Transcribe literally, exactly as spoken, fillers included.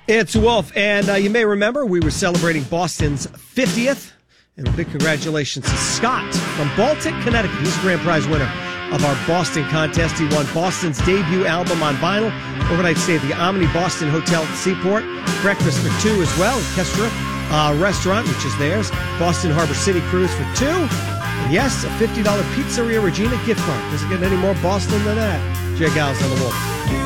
It's Wolf, and uh, you may remember we were celebrating Boston's fiftieth, and a big congratulations to Scott from Baltic, Connecticut. He's the grand prize winner of our Boston contest. He won Boston's debut album on vinyl, overnight stay at the Omni Boston Hotel at Seaport, breakfast for two as well, Kestra uh, Restaurant, which is theirs, Boston Harbor City Cruise for two, and yes, a fifty dollars Pizzeria Regina gift card. Doesn't get any more Boston than that. Jay Giles on the Wolf.